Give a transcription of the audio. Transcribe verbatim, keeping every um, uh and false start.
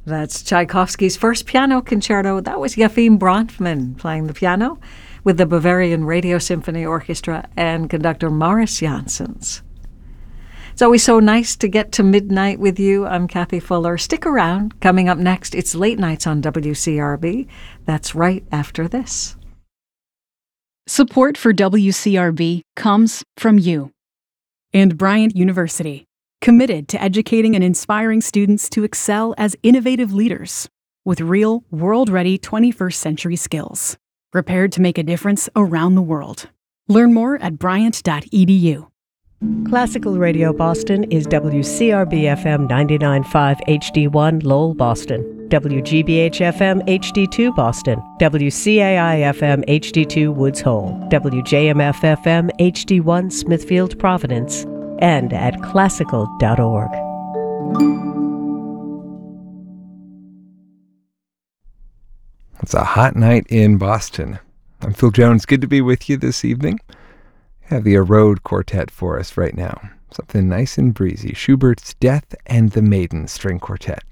That's Tchaikovsky's first piano concerto. That was Yefim Bronfman playing the piano with the Bavarian Radio Symphony Orchestra and conductor Morris Janssens. It's always so nice to get to midnight with you. I'm Kathy Fuller. Stick around. Coming up next, it's Late Nights on W C R B. That's right after this. Support for W C R B comes from you and Bryant University, committed to educating and inspiring students to excel as innovative leaders with real, world-ready twenty-first century skills, prepared to make a difference around the world. Learn more at bryant dot e d u. Classical Radio Boston is W C R B F M ninety-nine point five H D one Lowell, Boston, W G B H F M H D two Boston, W C A I F M H D two Woods Hole, W J M F F M H D one Smithfield, Providence, and at classical dot org. It's a hot night in Boston. I'm Phil Jones. Good to be with you this evening. I have the Erode Quartet for us right now. Something nice and breezy. Schubert's Death and the Maiden String Quartet.